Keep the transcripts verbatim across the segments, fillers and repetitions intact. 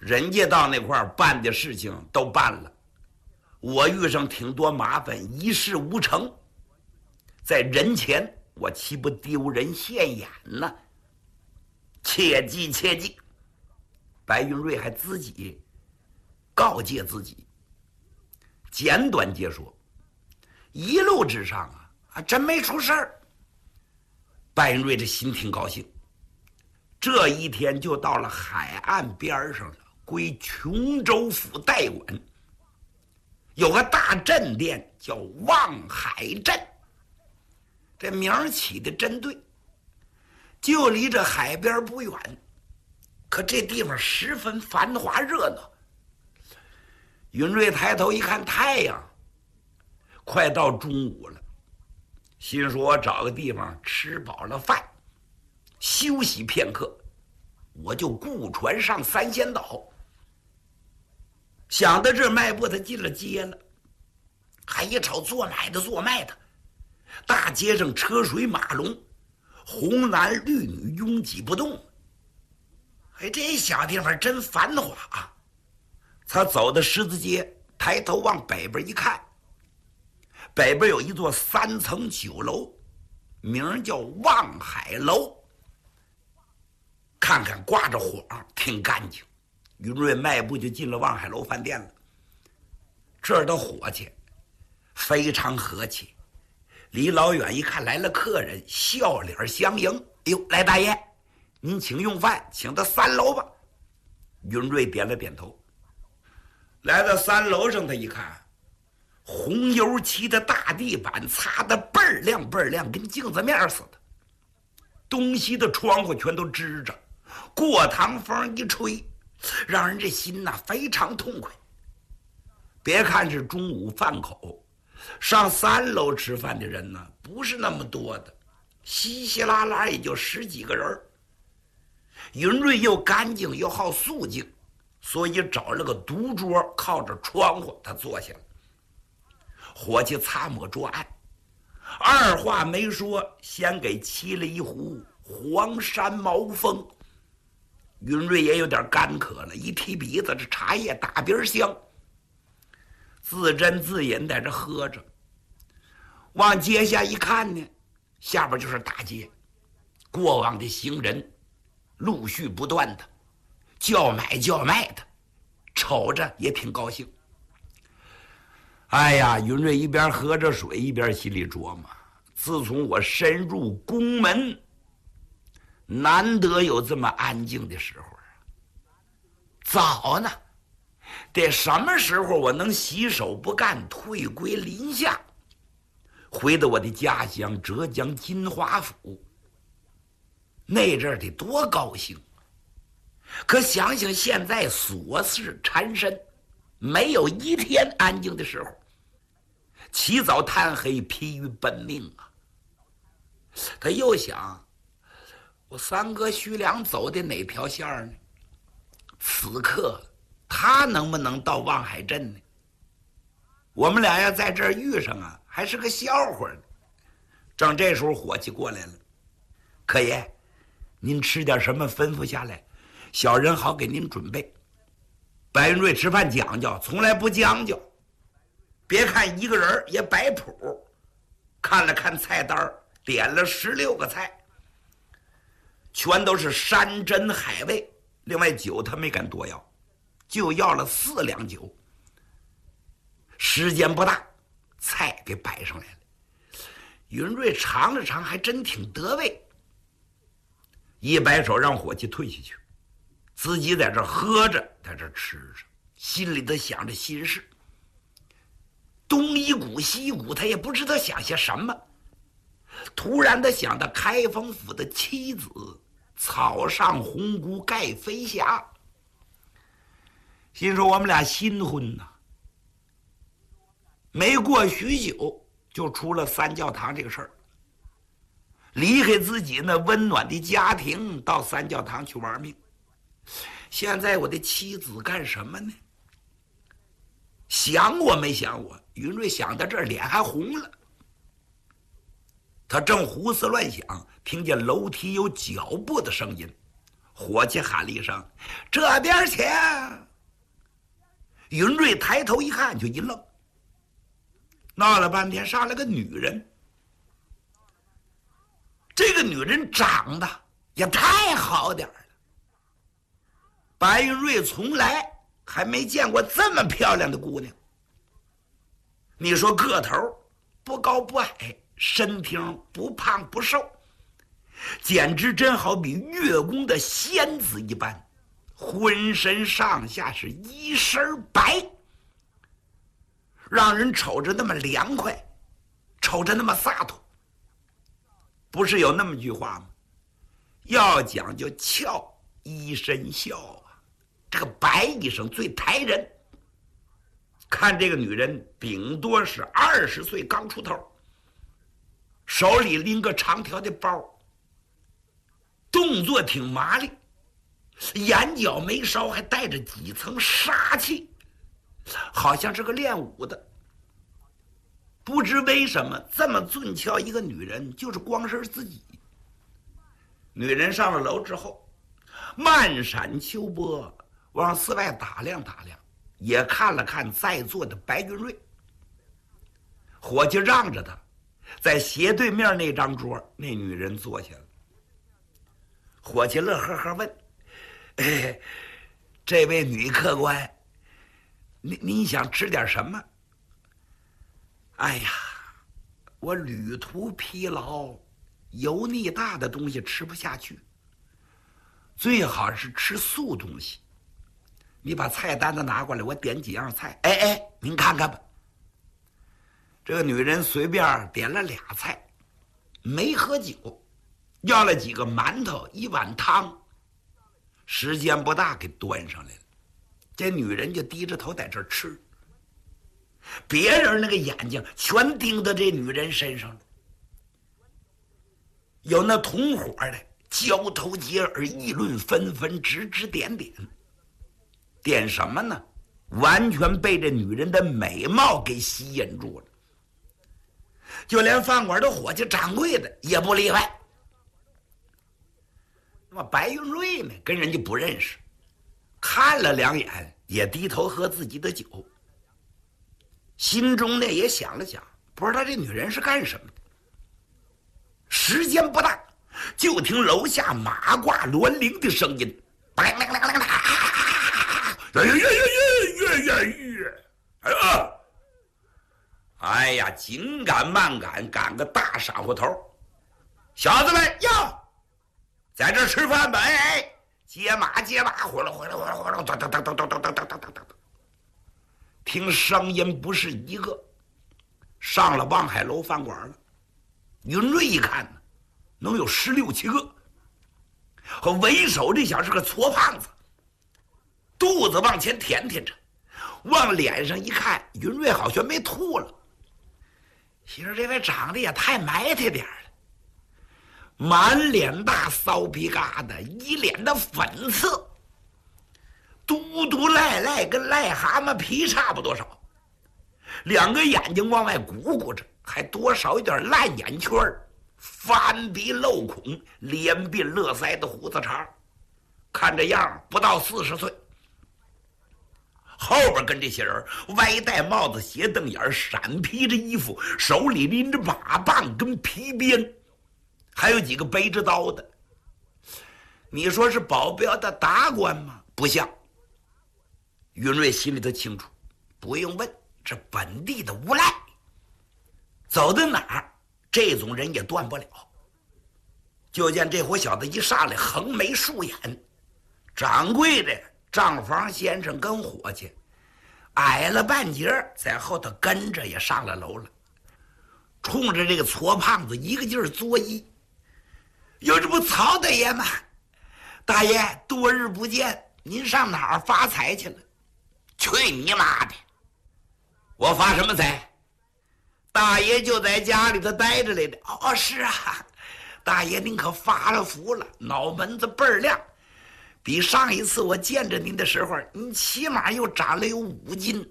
人家到那块儿办的事情都办了，我遇上挺多麻烦，一事无成，在人前我岂不丢人现眼呢？切记切记！白云瑞还自己告诫自己。简短截说，一路之上啊，还真没出事儿。白云瑞这心挺高兴。这一天就到了海岸边上了，归琼州府代管。有个大镇店叫望海镇，这名儿起的真对，就离这海边不远。可这地方十分繁华热闹。云瑞抬头一看太阳，快到中午了，心说我找个地方吃饱了饭休息片刻，我就雇船上三仙岛。想到这，迈步他进了街了，还一瞅做买的做卖的，大街上车水马龙，红男绿女拥挤不动。哎，这小地方真繁华啊！他走到十字街，抬头往北边一看，北边有一座三层酒楼，名叫望海楼。看看挂着火，挺干净。云瑞迈步就进了望海楼饭店了。这儿的伙计非常和气，离老远一看来了客人，笑脸相迎。哎呦，来大爷，您请用饭，请到三楼吧。云瑞点了点头。来到三楼上，他一看，红油漆的大地板擦得倍儿亮倍儿亮，跟镜子面似的。东西的窗户全都支着，过堂风一吹，让人这心呐非常痛快。别看是中午饭口，上三楼吃饭的人呢不是那么多的，稀稀拉拉也就十几个人。云瑞又干净又好肃静，所以找了个独桌靠着窗户，他坐下了。伙计擦抹桌案，二话没说，先给沏了一壶黄山毛峰。云瑞也有点干渴了，一提鼻子，这茶叶大鼻香，自斟自饮在这喝着。往街下一看呢，下边就是大街，过往的行人陆续不断的叫买叫卖的，瞅着也挺高兴。哎呀，云瑞一边喝着水一边心里琢磨，自从我深入宫门，难得有这么安静的时候啊。早呢，得什么时候我能洗手不干，退归林下，回到我的家乡浙江金华府，那阵儿得多高兴。可想想现在琐事缠身，没有一天安静的时候，起早贪黑，疲于奔命啊。他又想，我三哥徐良走的哪条线呢？此刻他能不能到望海镇呢？我们俩要在这儿遇上啊，还是个笑话呢。正这时候伙计过来了，客爷，您吃点什么吩咐下来，小人好给您准备。白云瑞吃饭讲究，从来不将就。别看一个人也摆谱，看了看菜单，点了十六个菜，全都是山珍海味。另外酒他没敢多要，就要了四两酒。时间不大，菜给摆上来了。云瑞尝了尝，还真挺得味。一摆手让伙计退下去，自己在这喝着，在这吃着，心里头想着心事。东一股西一股，他也不知道想些什么。突然他想到开封府的妻子草上红姑盖飞霞，心说我们俩新婚呐、啊。没过许久就出了三教堂这个事儿，离开自己那温暖的家庭，到三教堂去玩命。现在我的妻子干什么呢？想我没想我，云瑞想到这儿，脸还红了。他正胡思乱想，听见楼梯有脚步的声音，伙计喊了一声：“这边请。” 云瑞抬头一看，就一愣，闹了半天上来个女人。这个女人长得也太好点了，白云瑞从来还没见过这么漂亮的姑娘。你说个头不高不矮，身挺不胖不瘦，简直真好比月宫的仙子一般，浑身上下是一身白，让人瞅着那么凉快，瞅着那么洒脱。不是有那么句话吗？要讲究俏一身笑啊，这个白一生最抬人。看这个女人顶多是二十岁刚出头，手里拎个长条的包，动作挺麻利，眼角眉梢还带着几层杀气，好像是个练武的。不知为什么这么俊俏一个女人，就是光是自己。女人上了楼之后，漫闪秋波，往四外打量打量，也看了看在座的白云瑞。伙计让着他，在斜对面那张桌，那女人坐下了。伙计乐呵呵问：“哎，这位女客官，你你想吃点什么？”哎呀，我旅途疲劳，油腻大的东西吃不下去，最好是吃素东西。你把菜单子拿过来，我点几样菜。哎哎，您看看吧。这个女人随便点了俩菜，没喝酒，要了几个馒头，一碗汤，时间不大给端上来了。这女人就低着头在这儿吃。别人那个眼睛全盯到这女人身上了，有那同伙的交头接耳，议论纷纷，指指点点。点什么呢？完全被这女人的美貌给吸引住了。就连饭馆的伙计、掌柜的也不例外。那么白云瑞呢，跟人家不认识，看了两眼，也低头喝自己的酒。心中呢也想了想，不知道这女人是干什么的。时间不大，就听楼下马挂銮铃的声音，哎呀呀呀呀呀！哎呀，哎呀，紧赶慢赶，赶个大晌午头。小子们哟，在这吃饭吧！哎，接马接马，回来回来回来回来，噔噔噔噔噔噔噔噔噔噔噔。听声音不是一个，上了望海楼饭馆了。云瑞一看呢，能有十六七个，和为首这小是个矬胖子，肚子往前舔舔着，往脸上一看，云瑞好像没吐了。其实这位长得也太埋汰点了，满脸大骚皮疙瘩，一脸的粉刺，嘟嘟赖赖，跟癞蛤蟆皮差不多少，两个眼睛往外鼓鼓着，还多少一点烂眼圈，翻鼻漏孔，连鬓乐腮的胡子茬，看这样不到四十岁。后边跟这些人歪戴帽子，斜瞪眼，闪披着衣服，手里拎着马棒跟皮鞭，还有几个背着刀的。你说是保镖的达官吗？不像。云瑞心里头清楚，不用问，这本地的无赖，走到哪儿这种人也断不了。就见这伙小子一上来，横眉竖眼，掌柜的账房先生跟伙计矮了半截，在后头跟着也上了楼了，冲着这个矬胖子一个劲儿作揖：“有这不曹大爷吗？大爷多日不见，您上哪儿发财去了？”“去你妈的！我发什么财？大爷就在家里头待着来的。”“哦，是啊，大爷您可发了福了，脑门子倍儿亮，比上一次我见着您的时候，您起码又长了有五斤。”“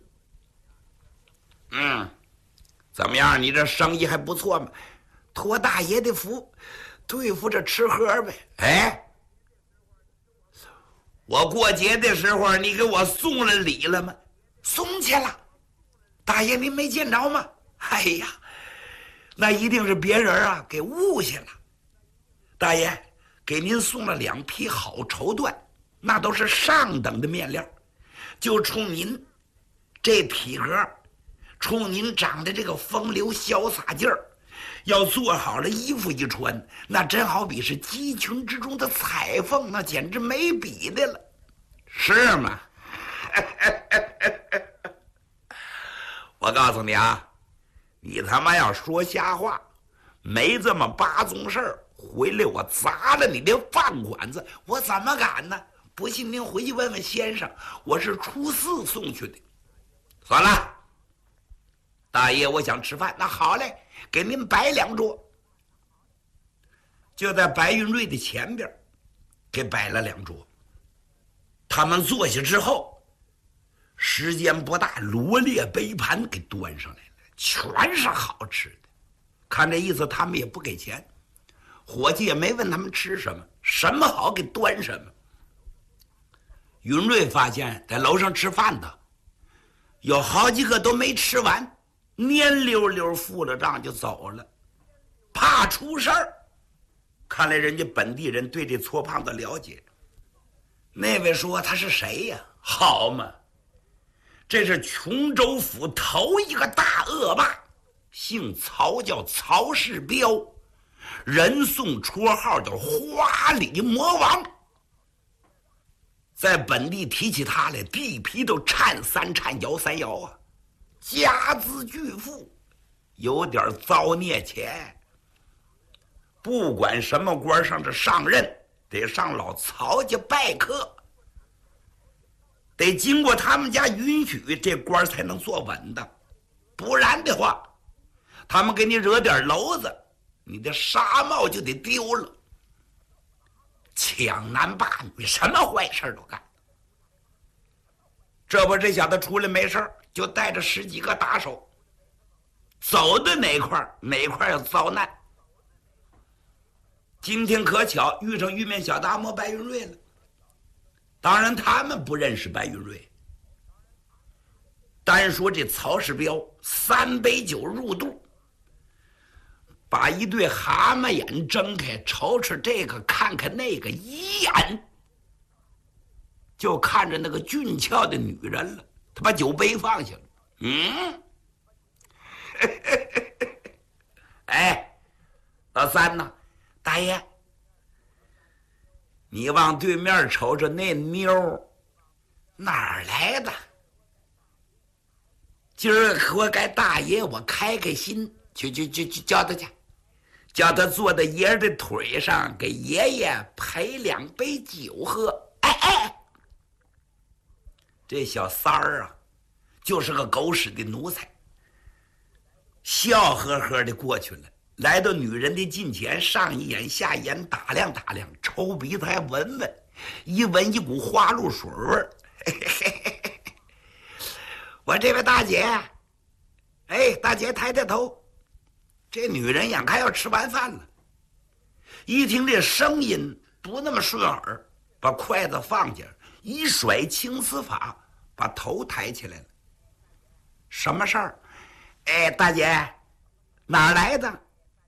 嗯，怎么样？你这生意还不错嘛？托大爷的福，对付着吃喝呗。”“哎，我过节的时候你给我送了礼了吗？” 送去了。大爷，您没见着吗？哎呀，那一定是别人啊给误下了。大爷，给您送了两匹好绸缎，那都是上等的面料，就冲您这体格，冲您长的这个风流潇洒劲儿，要做好了衣服一穿，那真好比是鸡群之中的彩凤，那简直没比的了，是吗？我告诉你啊，你他妈要说瞎话，没这么八宗事儿，回来我砸了你的饭馆子，我怎么敢呢？不信您回去问问先生，我是初四送去的。算了，大爷，我想吃饭，那好嘞，给您摆两桌。就在白云瑞的前边给摆了两桌。他们坐下之后，时间不大，罗列杯盘给端上来了，全是好吃的。看这意思，他们也不给钱，伙计也没问他们吃什么，什么好给端什么。云瑞发现，在楼上吃饭的有好几个都没吃完，蔫溜溜付了账就走了，怕出事儿。看来人家本地人对这搓胖子了解。那位说他是谁呀？好嘛，这是琼州府头一个大恶霸，姓曹，叫曹世彪，人送绰号叫花里魔王。在本地提起他来，地皮都颤三颤，摇三摇啊！家资巨富，有点造孽钱。不管什么官上这上任，得上老曹家拜客，得经过他们家允许，这官才能坐稳的。不然的话，他们给你惹点娄子，你的纱帽就得丢了。抢男霸女，什么坏事都干。这不，这小子出来没事就带着十几个打手，走到哪块哪块要遭难。今天可巧遇上玉面小达摩白云瑞了，当然他们不认识白云瑞。单说这曹世彪三杯酒入肚，把一对蛤蟆眼睁开，瞅瞅这个看看那个，一眼就看着那个俊俏的女人了。他把酒杯放下了，嗯，哎，老三呢？大爷，你往对面瞅瞅那妞哪儿来的？今儿活该大爷我开开心，去去去去叫他去，叫他坐在爷儿的腿上，给爷爷陪两杯酒喝。哎哎，这小三儿啊，就是个狗屎的奴才，笑呵呵的过去了。来到女人的近前，上一眼下一眼打量打量，抽鼻子还闻闻，一闻一股花露水味儿。我这位大姐，哎，大姐抬抬头。这女人眼看要吃完饭了，一听这声音不那么顺耳，把筷子放下，一甩青丝发，把头抬起来了。什么事儿？哎，大姐，哪儿来的？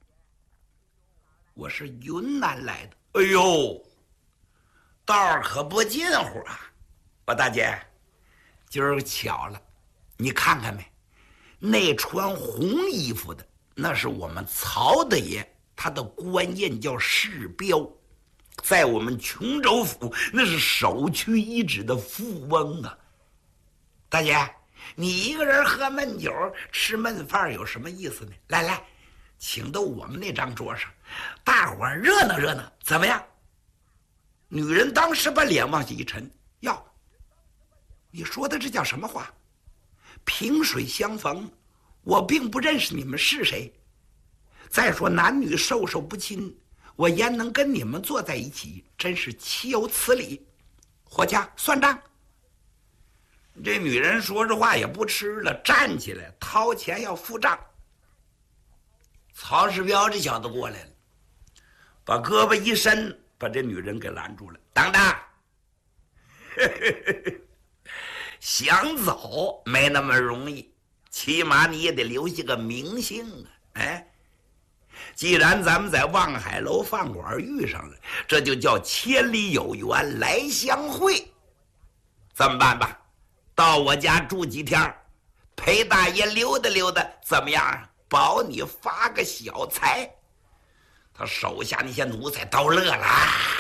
我是云南来的。哎呦，道儿可不近乎啊！我大姐，今儿巧了，你看看没？那穿红衣服的，那是我们曹大爷，他的官印叫世彪，在我们琼州府那是首屈一指的富翁啊！大姐，你一个人喝闷酒吃闷饭有什么意思呢？来来，请到我们那张桌上，大伙儿热闹热闹，怎么样？女人当时把脸往下一沉，哟，你说的这叫什么话？萍水相逢，我并不认识你们是谁。再说男女授受不亲，我焉能跟你们坐在一起？真是岂有此理！伙计，算账。这女人说这话也不吃了，站起来掏钱要付账。曹世彪这小子过来了，把胳膊一伸，把这女人给拦住了。等等， 想走没那么容易，起码你也得留下个名姓啊！哎，既然咱们在望海楼饭馆遇上了，这就叫千里有缘来相会。这么办吧，到我家住几天，陪大爷溜达溜达，怎么样？保你发个小财。他手下那些奴才都乐了，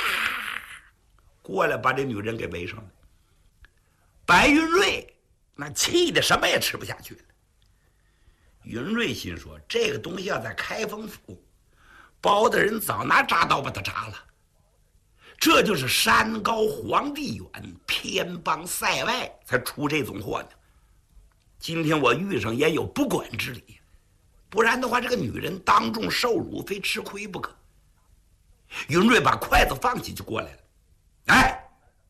过来把这女人给围上了。白云瑞那气得什么也吃不下去了。云瑞心说，这个东西要在开封府，包大人早拿铡刀把他铡了。这就是山高皇帝远，偏邦塞外才出这种货呢。今天我遇上也有不管之理，不然的话，这个女人当众受辱，非吃亏不可。云瑞把筷子放起就过来了。哎，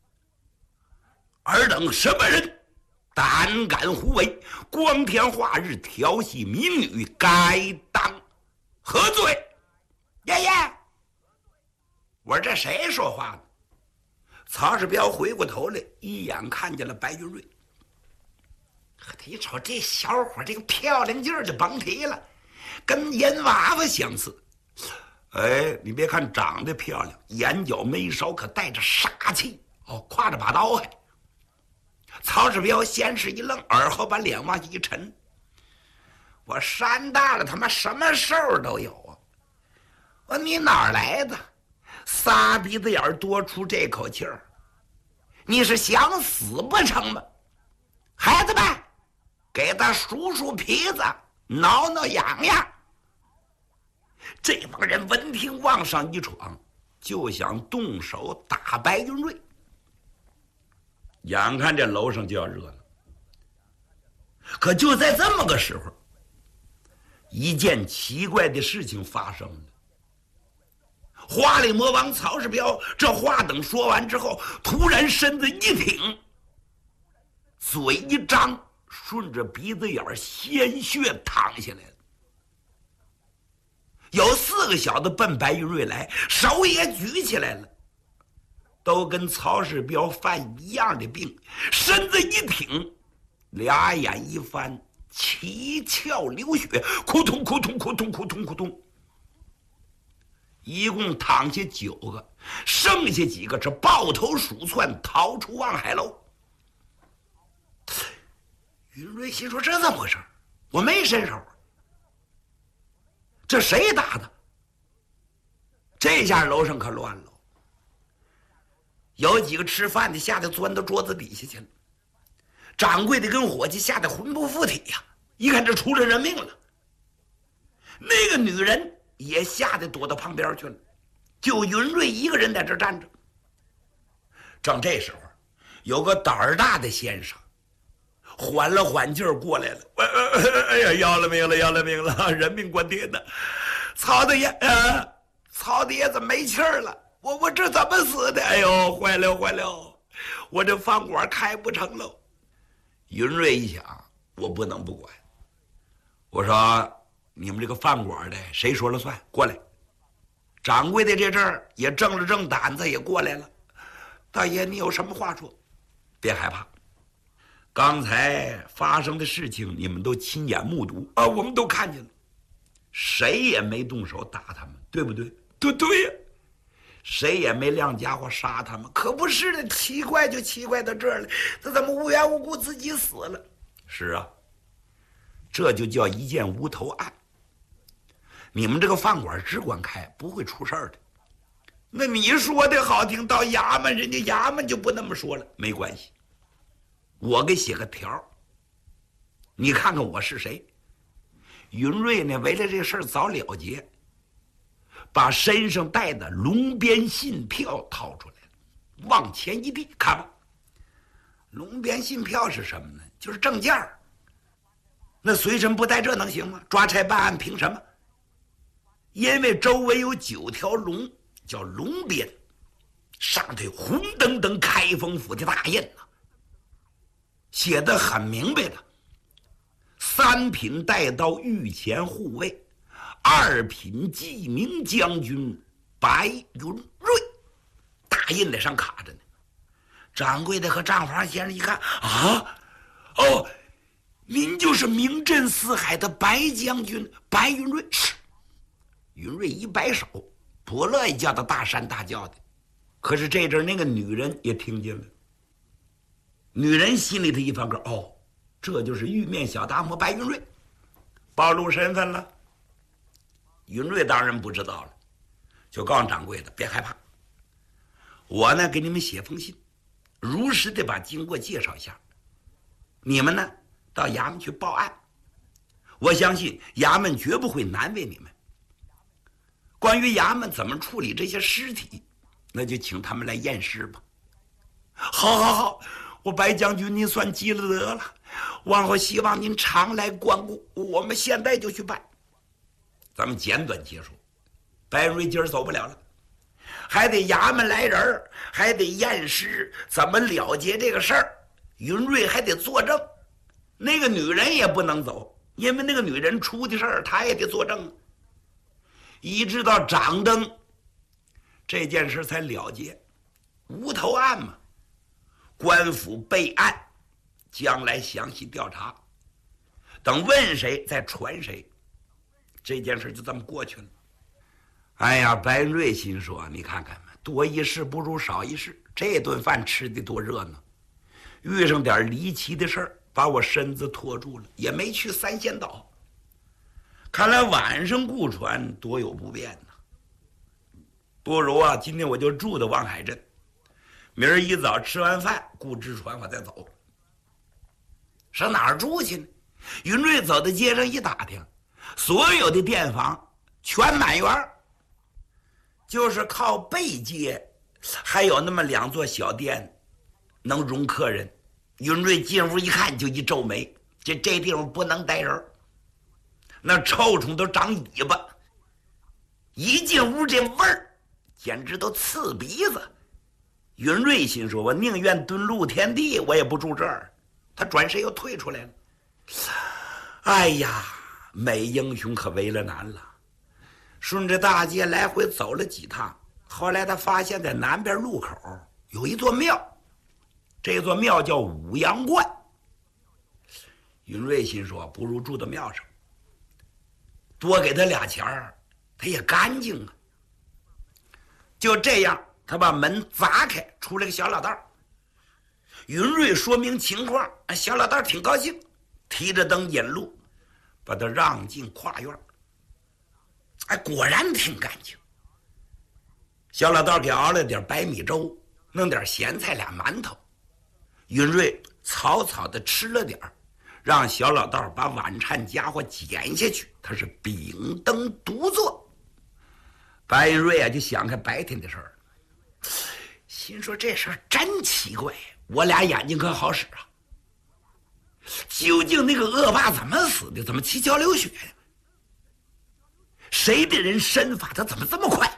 尔等什么人，胆敢胡为，光天化日调戏民女，该当何罪？爷爷，我说这谁说话呢？曹世彪回过头来，一眼看见了白云瑞。他一瞅这小伙，这个漂亮劲儿就甭提了，跟烟娃娃相似。哎，你别看长得漂亮，眼角眉梢可带着杀气哦，挎着把刀还。曹世彪先是一愣，而后把脸往下一沉。我山大了，他妈什么事儿都有啊！我说你哪儿来的？仨鼻子眼多出这口气儿，你是想死不成吗？孩子们，给他数数皮子，挠挠痒痒。这帮人闻听往上一闯，就想动手打白云瑞。眼看这楼上就要热闹，可就在这么个时候，一件奇怪的事情发生了。花里魔王曹世彪这话等说完之后，突然身子一挺，嘴一张，顺着鼻子眼鲜血淌下来了。有四个小子奔白云瑞来，手也举起来了，都跟曹世彪犯一样的病，身子一挺，俩眼一翻，七窍流血，扑通扑通扑通扑通扑通，一共躺下九个，剩下几个是抱头鼠窜逃出望海楼。云瑞心说，这怎么回事？我没伸手，这谁打的？这下楼上可乱了，有几个吃饭的吓得钻到桌子底下去了，掌柜的跟伙计吓得魂不附体呀！一看这出了人命了，那个女人也吓得躲到旁边去了，就云瑞一个人在这站着。正这时候，有个胆儿大的先生缓了缓劲儿过来了，哎呀，要了命了，要了命了，人命关天呐！曹大爷，啊，曹大爷怎么没气儿了？我我这怎么死的？哎呦，坏了坏了，我这饭馆开不成喽！云瑞一想，我不能不管。我说，你们这个饭馆的谁说了算？过来。掌柜的这阵儿也正了正胆子，也过来了。大爷，你有什么话说？别害怕，刚才发生的事情你们都亲眼目睹啊，我们都看见了，谁也没动手打他们，对不对？对对呀。谁也没亮家伙杀他们，可不是的，奇怪就奇怪到这儿了，他怎么无缘无故自己死了？是啊，这就叫一件无头案。你们这个饭馆只管开，不会出事儿的。那你说的好听，到衙门人家衙门就不那么说了。没关系，我给写个条，你看看我是谁。云瑞呢，为了这事儿早了结，把身上带的龙边信票掏出来了，往前一递，看吧。龙边信票是什么呢？就是证件儿。那随身不带这能行吗？抓差办案凭什么？因为周围有九条龙，叫龙边，上头有红登登开封府的大印呐，写得很明白的。三品带刀御前护卫，二品记名将军白云瑞，大印在上卡着呢。掌柜的和账房先生一看啊， 哦，您就是名震四海的白将军白云瑞。是。云瑞一摆手，不乐意叫他大山大叫的。可是这阵那个女人也听见了，女人心里头一翻个，哦，这就是玉面小达摩白云瑞，暴露身份了。云瑞当然不知道了，就告诉掌柜的别害怕，我呢给你们写封信，如实的把经过介绍一下，你们呢到衙门去报案，我相信衙门绝不会难为你们。关于衙门怎么处理这些尸体，那就请他们来验尸吧。好好好，我白将军您算积了德了，往后希望您常来光顾，我们现在就去办。咱们简短结束。白云瑞今儿走不了了，还得衙门来人，还得验尸，怎么了结这个事儿？云瑞还得作证，那个女人也不能走，因为那个女人出的事儿，她也得作证。一直到掌灯，这件事才了结。无头案嘛，官府备案，将来详细调查，等问谁再传谁，这件事就这么过去了。哎呀，白云瑞心说，你看看嘛，多一事不如少一事，这顿饭吃的多热闹，遇上点离奇的事儿，把我身子拖住了，也没去三仙岛。看来晚上雇船多有不便呢。不如啊，今天我就住到望海镇，明儿一早吃完饭雇只船我再走。上哪儿住去呢？云瑞走到街上一打听，所有的店房全满员，就是靠背街还有那么两座小店能容客人。云瑞进屋一看就一皱眉，这这地方不能待人，那臭虫都长尾巴，一进屋这味儿简直都刺鼻子。云瑞心说，我宁愿蹲露天地，我也不住这儿。他转身又退出来了。哎呀，美英雄可为了难了。顺着大街来回走了几趟，后来他发现在南边路口有一座庙，这座庙叫五阳观。云瑞心说，不如住到庙上，多给他俩钱儿，他也干净啊。就这样，他把门砸开，出来个小老道。云瑞说明情况，小老道挺高兴，提着灯引路，把他让进跨院。哎，果然挺干净。小老道给熬了点白米粥，弄点咸菜俩馒头。云瑞草草的吃了点儿，让小老道把晚餐家伙捡下去，他是秉灯独坐。白云瑞啊就想开白天的事儿，心说这事儿真奇怪，我俩眼睛可好使啊。究竟那个恶霸怎么死的？怎么七窍流血呀？谁的人身法他怎么这么快？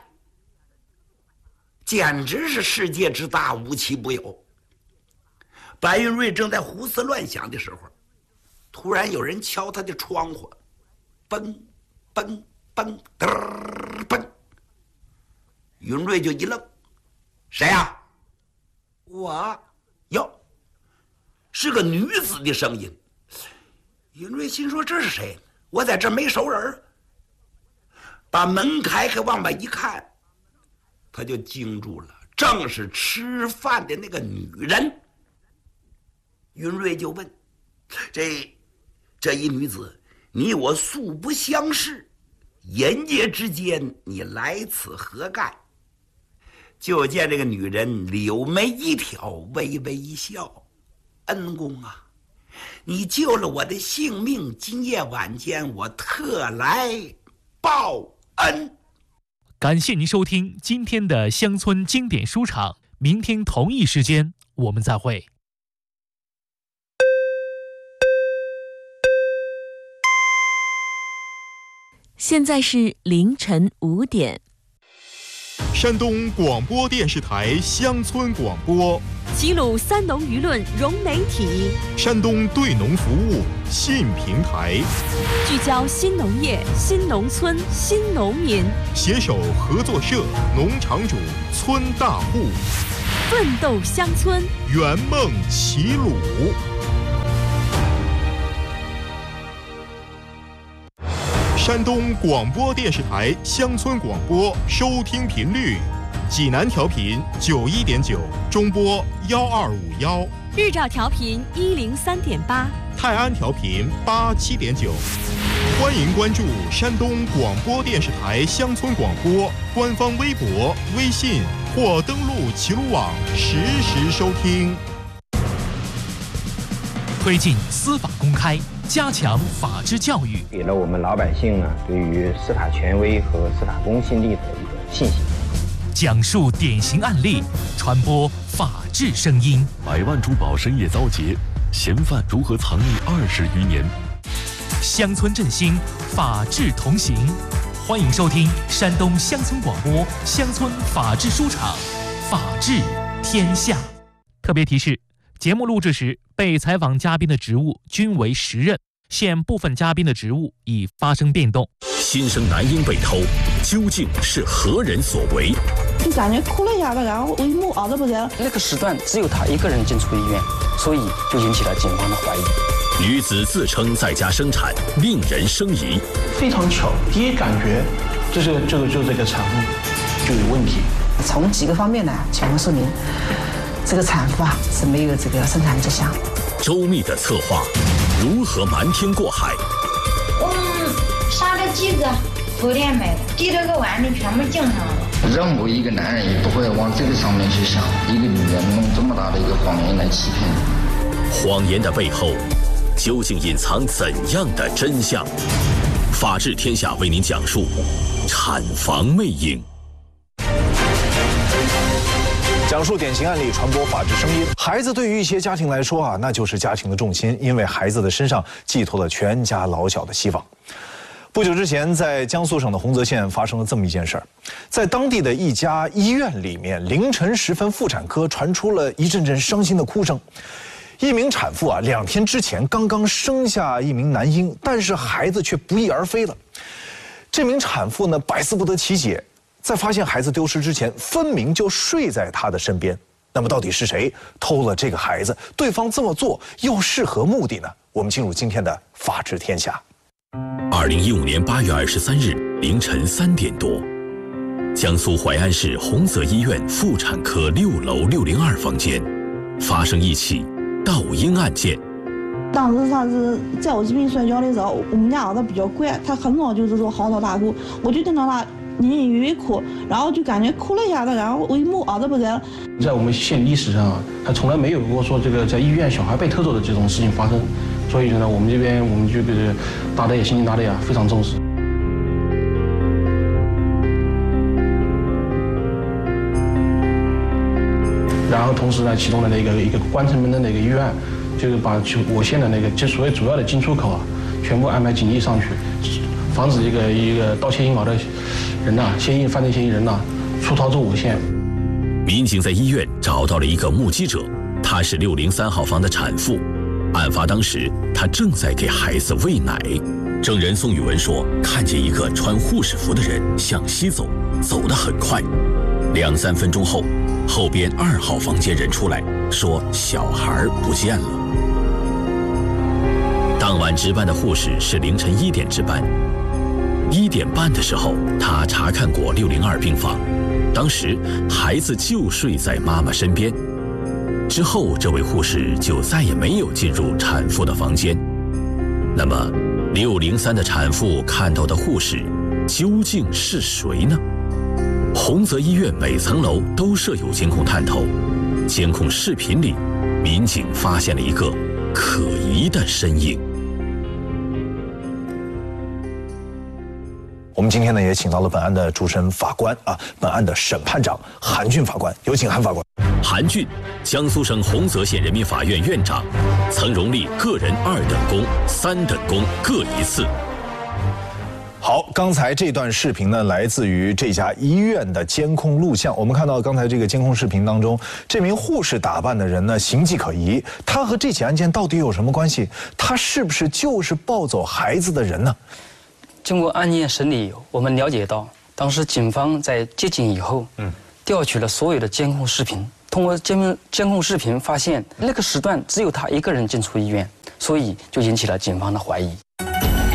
简直是世界之大，无奇不有。白云瑞正在胡思乱想的时候，突然有人敲他的窗户，嘣嘣嘣嘚嘣。云瑞就一愣，谁呀、啊？我哟，是个女子的声音。云瑞心说这是谁？我在这没熟人。把门开开往外一看，他就惊住了，正是吃饭的那个女人。云瑞就问，这这一女子，你我素不相识，沿街之间你来此何干？就见这个女人柳眉一挑，微微一笑，恩公啊，你救了我的性命，今夜晚间我特来报恩。 感谢您收听今天的乡村经典书场，明天同一时间我们再会。 现在是凌晨五点。 山东广播电视台乡村广播， 齐鲁三农舆论融媒体， 山东对农服务信平台， 聚焦新农业、新农村、新农民， 携手合作社、农场主、村大户， 奋斗乡村， 圆梦齐鲁。 山东广播电视台乡村广播收听频率：济南调频九一点九，中波幺二五幺； 日照调频一零三点八， 泰安调频八七点九。欢迎关注山东广播电视台乡村广播官方微博、微信或登录齐鲁网实时收听。 推进司法公开，加强法治教育， 给了我们老百姓呢对于司法权威和司法公信力的一个信心。 讲述典型案例，传播法治声音。 百万珠宝深夜遭劫，嫌犯如何藏匿二十余年？ 乡村振兴，法治同行。欢迎收听山东乡村广播乡村法治书场，法治天下。特别提示：节目录制时，被采访嘉宾的职务均为实任，现部分嘉宾的职务已发生变动。 新生男婴被偷，究竟是何人所为？ 就感觉哭了一下子，然后我一摸耳朵不得了。 那个时段只有他一个人进出医院，所以就引起了警方的怀疑。 女子自称在家生产，令人生疑。 非常巧，第一感觉，这是这个就这个产妇就有问题。 从几个方面呢，情况说明这个产妇啊是没有这个生产迹象。 周密的策划，如何瞒天过海？ 我们杀了几个，昨天买的，几多个碗里全部进上了。 任何一个男人也不会往这个上面去想，一个女人弄这么大的一个谎言来欺骗你。 谎言的背后，究竟隐藏怎样的真相？法治天下为您讲述产房魅影。 讲述典型案例，传播法治声音。孩子对于一些家庭来说啊，那就是家庭的重心，因为孩子的身上寄托了全家老小的希望。不久之前，在江苏省的洪泽县发生了这么一件事儿，在当地的一家医院里面，凌晨时分，妇产科传出了一阵阵伤心的哭声。一名产妇啊，两天之前刚刚生下一名男婴，但是孩子却不翼而飞了。这名产妇呢，百思不得其解。在发现孩子丢失之前，分明就睡在他的身边。那么到底是谁偷了这个孩子？对方这么做又是何目的呢？我们进入今天的法治天下。 二零一五年八月二十三日凌晨三点多，江苏淮安市洪泽医院妇产科六楼六零二房间发生一起盗婴案件。 当时他是在我这边睡觉的时候，我们家儿子比较乖，他很早就是说嚎啕大哭，我就听到他隐隐约约哭，然后就感觉哭了一下子，然后我一摸耳朵不得了。 在我们县历史上啊，他从来没有过说这个在医院小孩被偷走的这种事情发生，所以呢，我们这边我们就这个大的也心情大的呀非常重视。然后同时呢，启动了那个一个关城门的那个医院，就是把我县的那个就所谓主要的进出口啊，全部安排警力上去，防止一个一个盗窃婴儿的人呐、啊，嫌疑犯罪嫌疑人呐、啊，出逃走我县。 民警在医院找到了一个目击者，她是六零三号房的产妇。案发当时，她正在给孩子喂奶。证人宋宇文说，看见一个穿护士服的人向西走，走得很快。两三分钟后，后边二号房间人出来说小孩不见了。当晚值班的护士是凌晨一点值班，一点半的时候，她查看过六零二病房，当时孩子就睡在妈妈身边。之后，这位护士就再也没有进入产妇的房间。那么，六零三的产妇看到的护士究竟是谁呢？洪泽医院每层楼都设有监控探头，监控视频里，民警发现了一个可疑的身影。 我们今天呢也请到了本案的主审法官啊，本案的审判长韩俊法官，有请韩法官。 韩俊，江苏省洪泽县人民法院院长，曾荣立个人二等功、三等功各一次。 好，刚才这段视频呢，来自于这家医院的监控录像。我们看到刚才这个监控视频当中，这名护士打扮的人呢，形迹可疑。他和这起案件到底有什么关系？他是不是就是抱走孩子的人呢？ 经过案件审理，我们了解到，当时警方在接警以后，嗯，调取了所有的监控视频。通过监控监控视频发现，那个时段只有他一个人进出医院，所以就引起了警方的怀疑。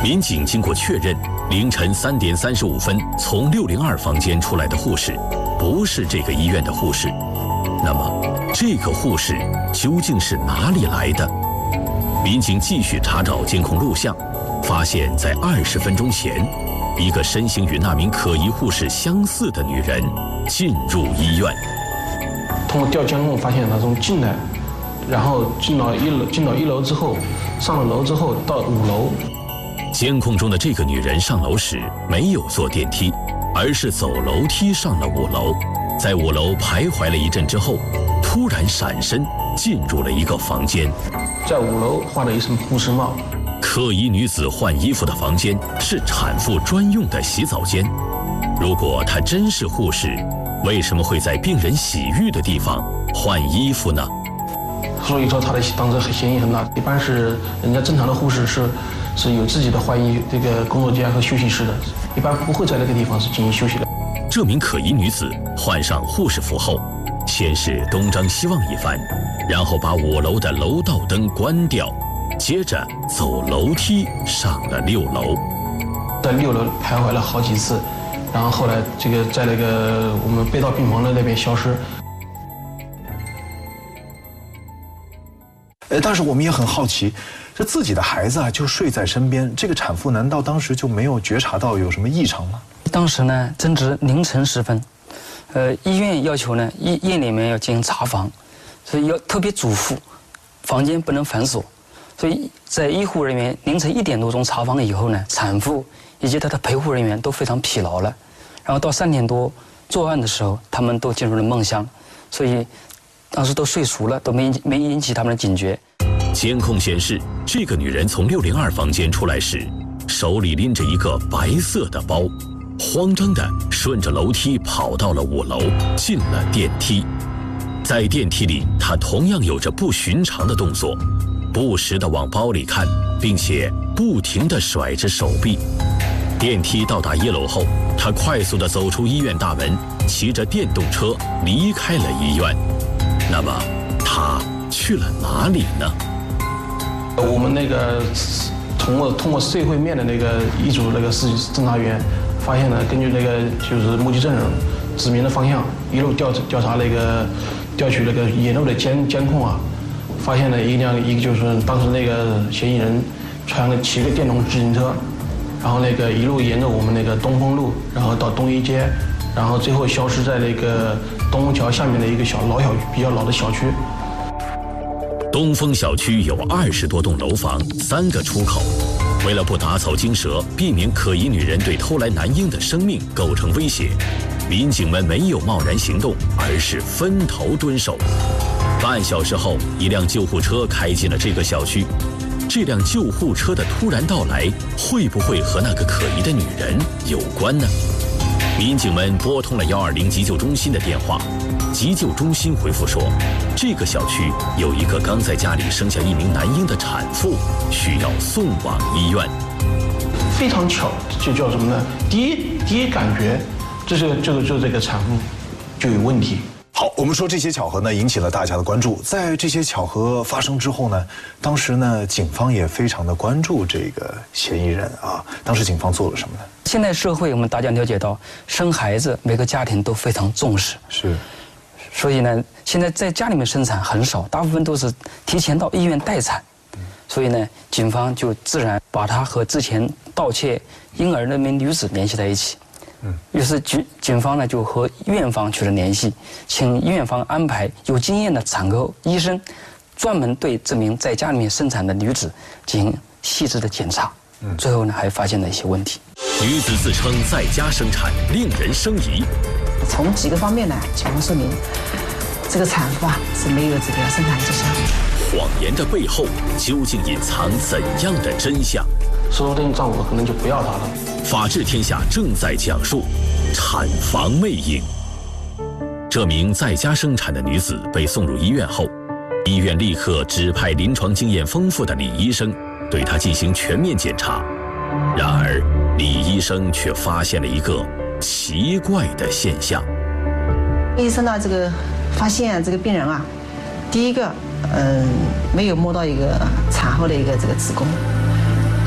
民警经过确认，凌晨三点三十五分从六零二房间出来的护士，不是这个医院的护士。那么，这个护士究竟是哪里来的？民警继续查找监控录像，发现，在二十分钟前，一个身形与那名可疑护士相似的女人进入医院。 通过调监控发现，她从进来，然后进到一楼，进到一楼之后，上了楼之后到五楼。 监控中的这个女人上楼时没有坐电梯，而是走楼梯上了五楼。在五楼徘徊了一阵之后，突然闪身进入了一个房间。 在五楼换了一身护士帽。 可疑女子换衣服的房间是产妇专用的洗澡间。如果她真是护士，为什么会在病人洗浴的地方换衣服呢？ 所以说她的当时嫌疑很大。一般是人家正常的护士是是有自己的换衣这个工作间和休息室的，一般不会在那个地方是进行休息的。 这名可疑女子换上护士服后，先是东张西望一番，然后把五楼的楼道灯关掉，接着走楼梯上了六楼。 在六楼徘徊了好几次，然后后来这个在那个我们被盗病房的那边消失。 呃，但是我们也很好奇，这自己的孩子啊就睡在身边，这个产妇难道当时就没有觉察到有什么异常吗？ 当时呢正值凌晨时分，呃，医院要求呢医院里面要进行查房，所以要特别嘱咐，房间不能反锁。所以在医护人员凌晨一点多钟查房以后呢，产妇以及她的陪护人员都非常疲劳了。然后到三点多作案的时候，他们都进入了梦乡，所以当时都睡熟了，都没没引起他们的警觉。 监控显示，这个女人从六零二房间出来时，手里拎着一个白色的包，慌张地顺着楼梯跑到了五楼，进了电梯。在电梯里，她同样有着不寻常的动作，不时地往包里看，并且不停地甩着手臂。电梯到达一楼后，她快速地走出医院大门，骑着电动车离开了医院。那么，她去了哪里呢？ 我们那个通过通过社会面的那个一组那个司侦查员发现了，根据那个就是目击证人指明的方向，一路调调查那个调取那个沿路的监监控啊，发现了一辆一个就是当时那个嫌疑人穿了骑个电动自行车，然后那个一路沿着我们那个东风路，然后到东一街，然后最后消失在那个东风桥下面的一个小老小比较老的小区。 东风小区有二十多栋楼房，三个出口。为了不打草惊蛇，避免可疑女人对偷来男婴的生命构成威胁，民警们没有贸然行动，而是分头蹲守。半小时后，一辆救护车开进了这个小区。这辆救护车的突然到来，会不会和那个可疑的女人有关呢？民警们拨通了幺二零急救中心的电话，急救中心回复说，这个小区有一个刚在家里生下一名男婴的产妇，需要送往医院。 非常巧，就叫什么呢？第一，第一感觉，这是这个就这个产妇就有问题。 好，我们说这些巧合呢引起了大家的关注。在这些巧合发生之后呢，当时呢警方也非常的关注这个嫌疑人啊。当时警方做了什么呢？ 现在社会我们大家了解到，生孩子每个家庭都非常重视， 是。 所以呢，现在在家里面生产很少，大部分都是提前到医院待产。所以呢，警方就自然把他和之前盗窃婴儿那名女子联系在一起。嗯，于是警警方呢就和院方取得联系，请院方安排有经验的产科医生，专门对这名在家里面生产的女子进行细致的检查。嗯，最后呢还发现了一些问题。 女子自称在家生产，令人生疑。 从几个方面呢，警方说明这个产妇啊是没有这个生产迹象。 谎言的背后究竟隐藏怎样的真相？ 说不定丈夫可能就不要她了。 法治天下正在讲述产房魅影。这名在家生产的女子被送入医院后，医院立刻指派临床经验丰富的李医生对她进行全面检查。然而，李医生却发现了一个奇怪的现象。 医生呢，这个发现这个病人啊，第一个，嗯、呃，没有摸到一个产后的一个这个子宫；第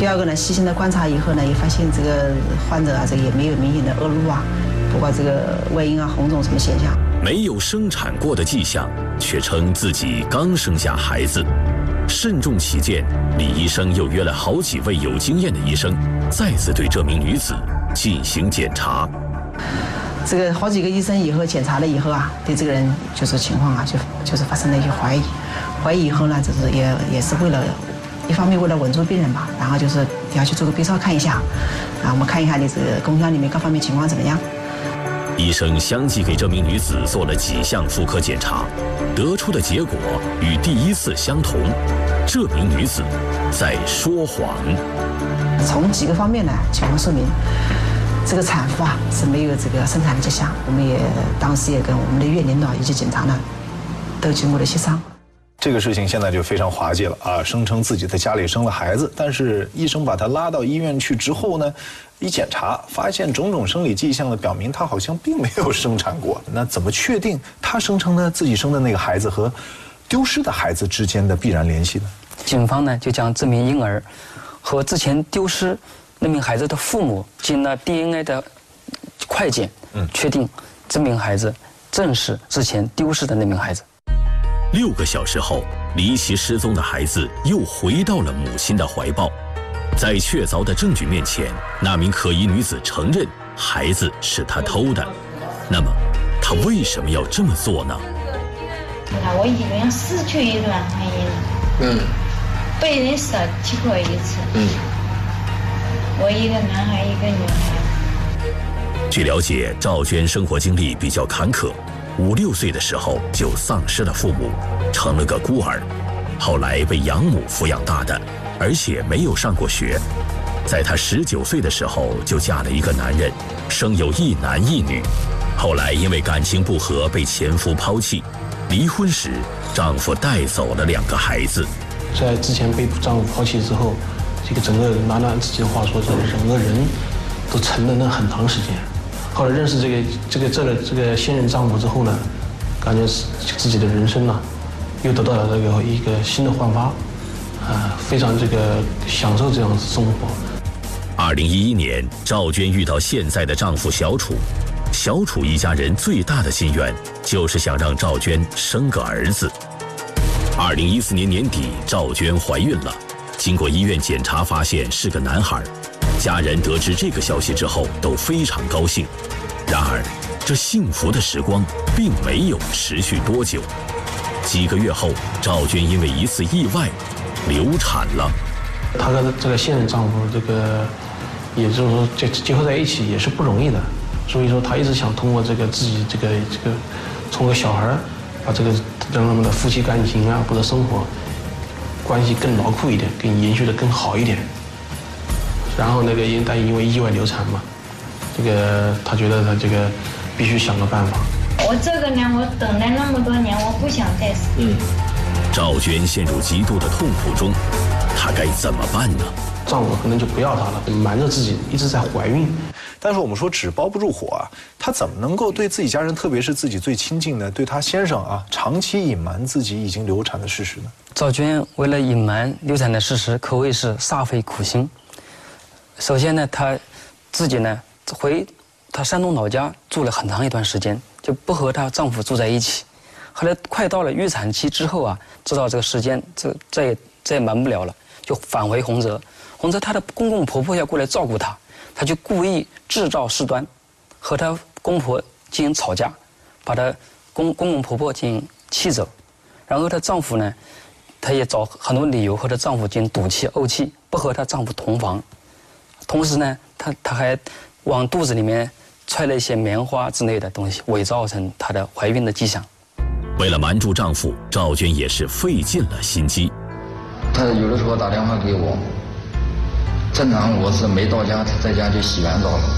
第二个呢，细心的观察以后呢，也发现这个患者啊，这个也没有明显的恶露啊，包括这个外阴啊、红肿什么现象。 没有生产过的迹象，却称自己刚生下孩子。慎重起见，李医生又约了好几位有经验的医生，再次对这名女子进行检查。 这个好几个医生以后检查了以后啊，对这个人就是情况啊，就就是发生了一些怀疑。怀疑以后呢，就是也也是为了。一方面为了稳住病人吧，然后就是要去做个 B 超看一下，啊，我们看一下你这个宫腔里面各方面情况怎么样。 医生相继给这名女子做了几项妇科检查，得出的结果与第一次相同，这名女子在说谎。 从几个方面呢，情况说明这个产妇啊是没有这个生产的迹象。我们也当时也跟我们的院领导以及警察呢都经过了协商。 这个事情现在就非常滑稽了啊！声称自己在家里生了孩子，但是医生把他拉到医院去之后呢，一检查发现种种生理迹象的表明他好像并没有生产过。那怎么确定他声称的自己生的那个孩子和丢失的孩子之间的必然联系呢？ 警方呢就将这名婴儿和之前丢失那名孩子的父母经了 D N A 的快检，嗯，确定这名孩子正是之前丢失的那名孩子。 六个小时后，离奇失踪的孩子又回到了母亲的怀抱。在确凿的证据面前，那名可疑女子承认孩子是她偷的。那么，她为什么要这么做呢？ 我一个人失去一段婚姻，嗯，被人舍弃过一次，嗯，我一个男孩，一个女孩。 据了解，赵娟生活经历比较坎坷。五六岁的时候就丧失了父母，成了个孤儿，后来被养母抚养大的，而且没有上过学。在她十九岁的时候就嫁了一个男人，生有一男一女。后来因为感情不和被前夫抛弃，离婚时丈夫带走了两个孩子。 在之前被丈夫抛弃之后，这个整个拿拿自己的话说，是整个人都沉了那很长时间。后来认识这个这个这个这个现任丈夫之后呢，感觉自己的人生呢，又得到了这个一个新的焕发，啊，非常这个享受这样的生活。 二零一一年，赵娟遇到现在的丈夫小楚，小楚一家人最大的心愿就是想让赵娟生个儿子。二零一四年年底，赵娟怀孕了，经过医院检查，发现是个男孩。家人得知这个消息之后都非常高兴，然而这幸福的时光并没有持续多久。几个月后，赵娟因为一次意外流产了。 她跟这个现任丈夫这个，也就是说结结合在一起也是不容易的，所以说她一直想通过这个自己这个这个，从个小孩把这个让他们的夫妻感情啊或者生活关系更牢固一点，更延续的更好一点。然后那个因但因为意外流产嘛，这个他觉得他这个必须想个办法。 我这个呢，我等了那么多年，我不想再死。 嗯，赵娟陷入极度的痛苦中，她该怎么办呢？ 丈夫可能就不要她了，瞒着自己一直在怀孕。 但是我们说纸包不住火啊，她怎么能够对自己家人，特别是自己最亲近的，对她先生啊，长期隐瞒自己已经流产的事实呢？ 赵娟为了隐瞒流产的事实，可谓是煞费苦心。首先呢，她自己呢回她山东老家住了很长一段时间，就不和她丈夫住在一起。后来快到了预产期之后啊，知道这个时间这再也再也瞒不了了，就返回洪泽。洪泽她的公公婆婆要过来照顾她，她就故意制造事端，和她公婆进行吵架，把她公公公婆婆进行气走。然后她丈夫呢，她也找很多理由和她丈夫进行赌气怄气，不和她丈夫同房。同时呢，她她还往肚子里面揣了一些棉花之类的东西，伪造成她的怀孕的迹象。 为了瞒住丈夫，赵娟也是费尽了心机。 她有的时候打电话给我，正常我是没到家，她在家就洗完澡了。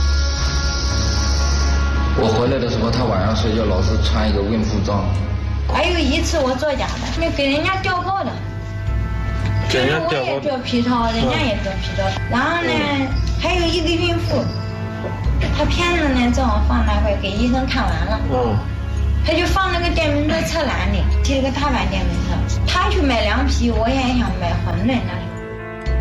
我回来的时候，她晚上睡觉老是穿一个孕妇装。 还有一次我作假的，那给人家吊告的。 给人家我也做 P 超，人家也做 P 超。然后呢，还有一个孕妇，她片子呢正好放那块，给医生看完了。嗯。她就放那个电瓶车车篮里，提了个踏板电瓶车。她去买凉皮，我也想买馄饨那里。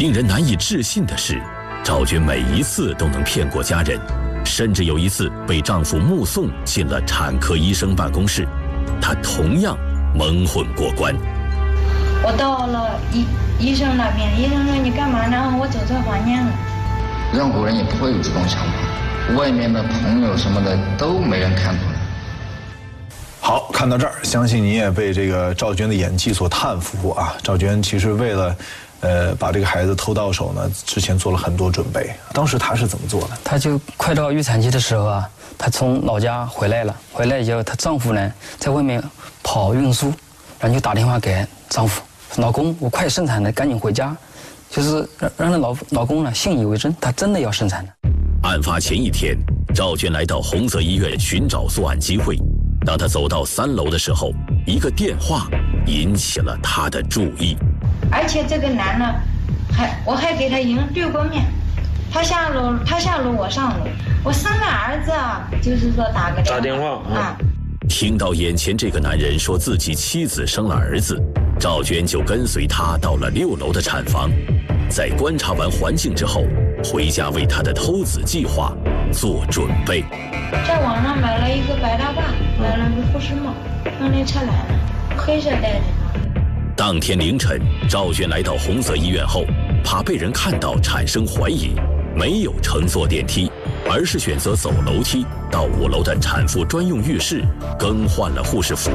令人难以置信的是，赵娟每一次都能骗过家人，甚至有一次被丈夫目送进了产科医生办公室，她同样蒙混过关。 我到了医医生那边，医生说你干嘛呢？我走错房间了。 任何人也不会有这种想法，外面的朋友什么的都没人看出来。 好，看到这儿，相信你也被这个赵娟的演技所叹服啊！赵娟其实为了，呃，把这个孩子偷到手呢，之前做了很多准备。当时她是怎么做的？ 她就快到预产期的时候啊，她从老家回来了，回来以后，她丈夫呢在外面跑运输，然后就打电话给丈夫，老公，我快生产了，赶紧回家，就是让让老老公呢信以为真，她真的要生产了。 案发前一天，赵娟来到洪泽医院寻找作案机会。当她走到三楼的时候，一个电话引起了她的注意。 而且这个男的，还我还给他迎对过面，他下楼，他下楼，我上楼，我生个儿子啊，就是说打个电话。打电话啊。 听到眼前这个男人说自己妻子生了儿子，赵娟就跟随他到了六楼的产房，在观察完环境之后，回家为他的偷子计划做准备。 在网上买了一个白大褂，买了个护士帽，放那车来了，黑色带着。 当天凌晨，赵娟来到洪泽医院后，怕被人看到产生怀疑，没有乘坐电梯，而是选择走楼梯到五楼的产妇专用浴室更换了护士服，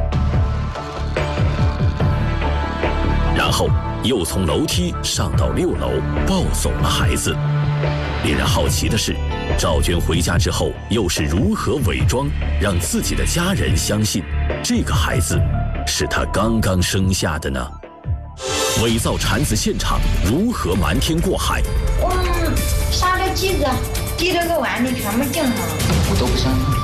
然后又从楼梯上到六楼抱走了孩子。令人好奇的是，赵娟回家之后又是如何伪装，让自己的家人相信这个孩子是她刚刚生下的呢？伪造产子现场如何瞒天过海？ 我杀了鸡子，鸡这个碗里全部净上了， 我都不相信。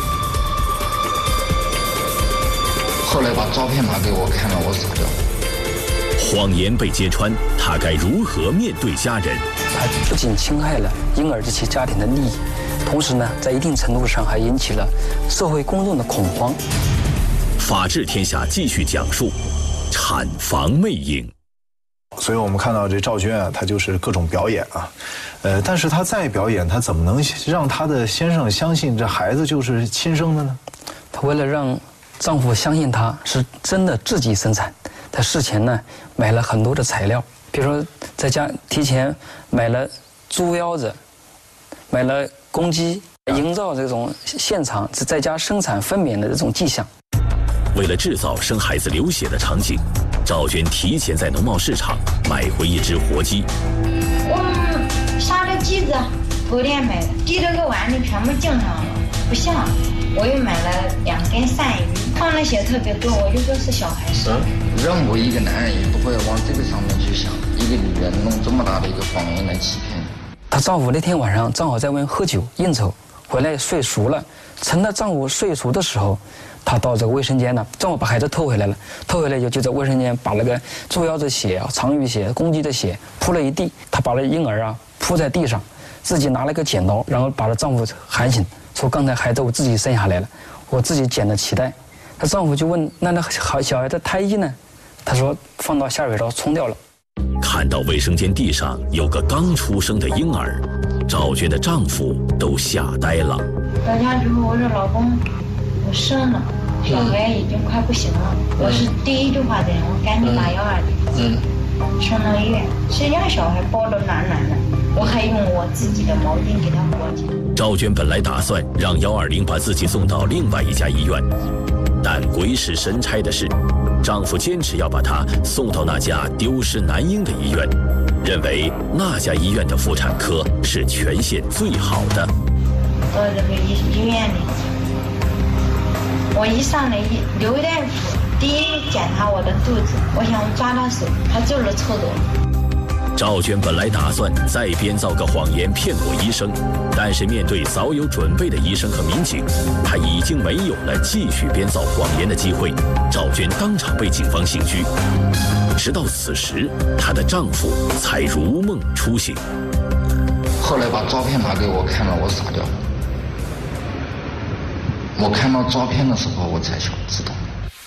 后来把照片拿给我看了，我傻掉了。 谎言被揭穿，他该如何面对家人？ 他不仅侵害了婴儿这些家庭的利益，同时呢，在一定程度上还引起了社会公众的恐慌。 法治天下继续讲述产房魅影。 所以我们看到这赵娟啊，她就是各种表演啊，呃，但是她再表演，她怎么能让她的先生相信这孩子就是亲生的呢？ 她为了让丈夫相信她是真的自己生产，她事前呢买了很多的材料，比如说在家提前买了猪腰子，买了公鸡，营造这种现场是在家生产分娩的这种迹象。 为了制造生孩子流血的场景，赵娟提前在农贸市场买回一只活鸡。 我杀了鸡子，头天买的，鸡这个碗里全部净上了，不像。我又买了两根鳝鱼，放的血特别多，我就说是小孩生。 任何一个男人也不会往这个上面去想，一个女人弄这么大的一个谎言来欺骗。 她丈夫那天晚上正好在外面喝酒应酬，回来睡熟了，趁她丈夫睡熟的时候，她到这个卫生间呢，正好把孩子偷回来了。偷回来以后就在卫生间把那个猪腰子血、长鱼血、公鸡的血铺了一地。她把那婴儿啊铺在地上，自己拿了个剪刀，然后把她丈夫喊醒，说刚才孩子我自己生下来了，我自己剪的脐带。她丈夫就问那那好小孩的胎衣呢？她说放到下水道冲掉了。 看到卫生间地上有个刚出生的婴儿，赵娟的丈夫都吓呆了。 到家之后我说老公，我生了，小孩已经快不行了。嗯、我是第一句话的人，我赶紧打幺二零，嗯，送到医院。谁家小孩包得暖暖的，我还用我自己的毛巾给他裹起来。 赵娟本来打算让幺二零把自己送到另外一家医院，但鬼使神差的是，丈夫坚持要把她送到那家丢失男婴的医院，认为那家医院的妇产科是全县最好的。 到这个医医院里，我一上来一刘大夫第一检查我的肚子，我想抓他手，他就是抽走了。 赵娟本来打算再编造个谎言骗过医生，但是面对早有准备的医生和民警，她已经没有了继续编造谎言的机会。赵娟当场被警方刑拘。直到此时，她的丈夫才如梦初醒。 后来把照片拿给我看了，我傻掉了。我看到照片的时候，我才晓知道。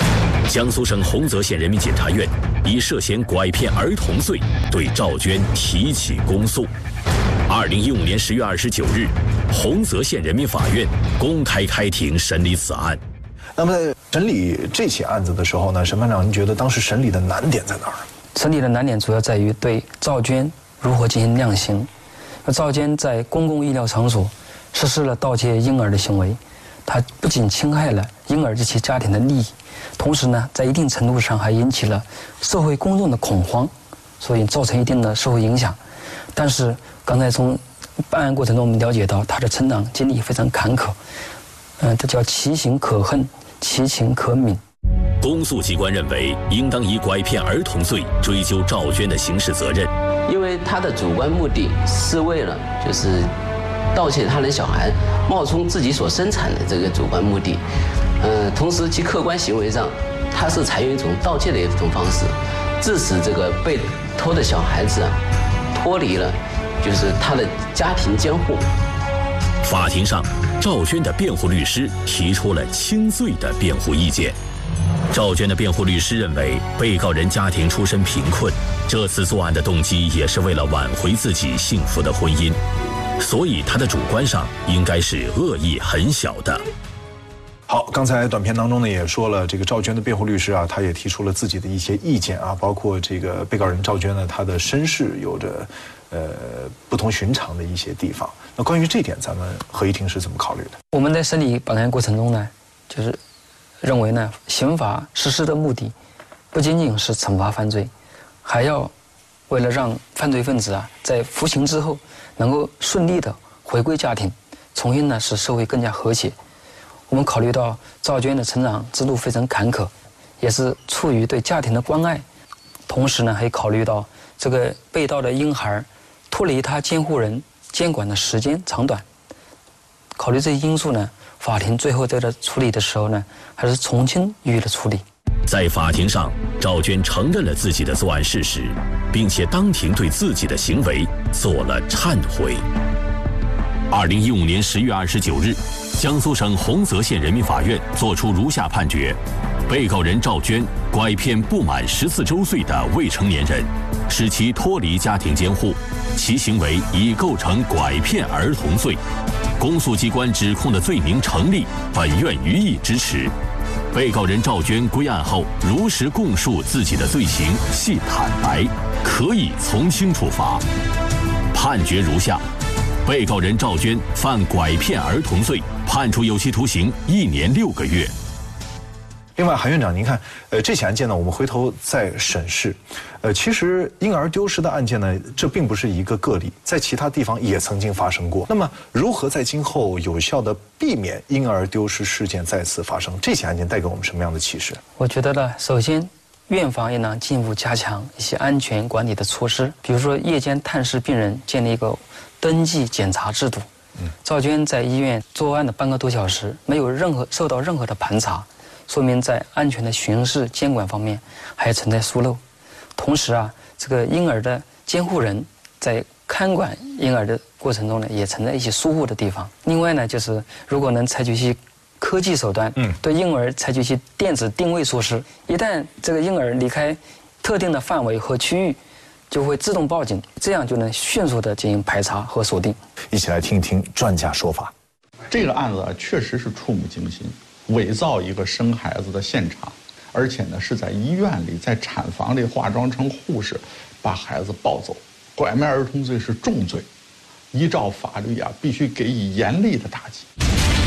江苏省洪泽县人民检察院以涉嫌拐骗儿童罪对赵娟提起公诉。二零一五年十月二十九日，洪泽县人民法院公开开庭审理此案。 那么在审理这起案子的时候呢，审判长，您觉得当时审理的难点在哪儿？ 审理的难点主要在于对赵娟如何进行量刑。赵娟在公共医疗场所实施了盗窃婴儿的行为，她不仅侵害了婴儿及其家庭的利益，同时呢，在一定程度上还引起了社会公众的恐慌，所以造成一定的社会影响。但是刚才从办案过程中我们了解到，她的成长经历非常坎坷，嗯、呃，这叫其行可恨，其情可悯。 公诉机关认为，应当以拐骗儿童罪追究赵娟的刑事责任， 因为她的主观目的是为了就是盗窃他人小孩，冒充自己所生产的这个主观目的，呃，同时其客观行为上，他是采用一种盗窃的一种方式，致使这个被偷的小孩子啊脱离了就是他的家庭监护。 法庭上，赵娟的辩护律师提出了轻罪的辩护意见。赵娟的辩护律师认为，被告人家庭出身贫困，这次作案的动机也是为了挽回自己幸福的婚姻，所以他的主观上应该是恶意很小的。 好，刚才短片当中呢也说了，这个赵娟的辩护律师啊，他也提出了自己的一些意见啊，包括这个被告人赵娟呢，她的身世有着呃不同寻常的一些地方。那关于这点，咱们合议庭是怎么考虑的？ 我们在审理本案过程中呢，就是认为呢，刑法实施的目的不仅仅是惩罚犯罪，还要为了让犯罪分子啊在服刑之后能够顺利的回归家庭，重新呢使社会更加和谐。我们考虑到赵娟的成长之路非常坎坷，也是出于对家庭的关爱，同时呢还考虑到这个被盗的婴孩脱离他监护人监管的时间长短，考虑这些因素呢，法庭最后在这处理的时候呢，还是从轻予以了处理。 在法庭上，赵娟承认了自己的作案事实，并且当庭对自己的行为做了忏悔。二零一五年十月二十九日，江苏省洪泽县人民法院作出如下判决：被告人赵娟拐骗不满十四周岁的未成年人，使其脱离家庭监护，其行为已构成拐骗儿童罪。公诉机关指控的罪名成立，本院予以支持。被告人赵娟归案后如实供述自己的罪行，系坦白，可以从轻处罚。判决如下：被告人赵娟犯拐骗儿童罪，判处有期徒刑一年六个月。 另外，韩院长，您看，呃，这起案件呢，我们回头再审视。呃，其实婴儿丢失的案件呢，这并不是一个个例，在其他地方也曾经发生过。那么，如何在今后有效地避免婴儿丢失事件再次发生？这起案件带给我们什么样的启示？ 我觉得呢，首先，院方也能进一步加强一些安全管理的措施，比如说夜间探视病人，建立一个登记检查制度。嗯，赵娟在医院作案的半个多小时，没有任何受到任何的盘查。说明在安全的巡视监管方面还存在疏漏，同时啊，这个婴儿的监护人在看管婴儿的过程中呢，也存在一些疏忽的地方。另外呢，就是如果能采取一些科技手段，嗯，对婴儿采取一些电子定位措施，一旦这个婴儿离开特定的范围和区域，就会自动报警，这样就能迅速的进行排查和锁定。 一起来听一听专家说法。 这个案子确实是触目惊心。伪造一个生孩子的现场，而且呢是在医院里，在产房里化妆成护士，把孩子抱走。拐卖儿童罪是重罪，依照法律啊，必须给予严厉的打击。